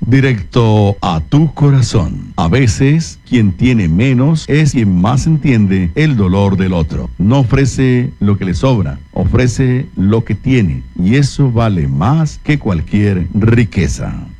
directo a tu corazón. A veces, quien tiene menos es quien más entiende el dolor del otro. No ofrece lo que le sobra, ofrece lo que tiene, y eso vale más que cualquier riqueza.